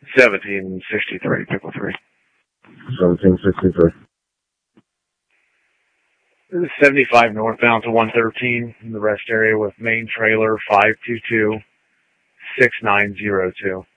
1763, Pickle 3. 1763. This is 75 northbound to 113 in the rest area with main trailer 5226902.